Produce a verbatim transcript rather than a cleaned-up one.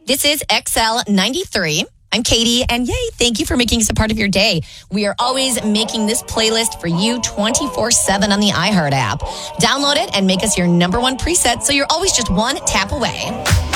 This is X L ninety-three. I'm Katie, and yay, thank you for making us a part of your day. We are always making this playlist for you twenty-four seven on the iHeart app. Download it and make us your number one preset so you're always just one tap away.